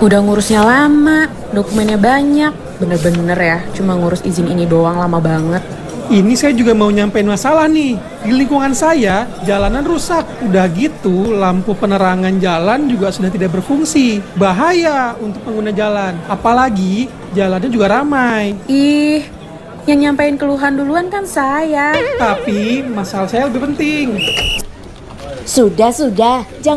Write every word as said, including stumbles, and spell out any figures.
Udah ngurusnya lama, dokumennya banyak. Bener-bener ya, cuma ngurus izin ini doang lama banget. Ini saya juga mau nyampein masalah nih. Di lingkungan saya, jalanan rusak. Udah gitu, lampu penerangan jalan juga sudah tidak berfungsi. Bahaya untuk pengguna jalan. Apalagi, jalannya juga ramai. Ih, yang nyampein keluhan duluan kan saya. Tapi, masalah saya lebih penting. Sudah, sudah. Jangan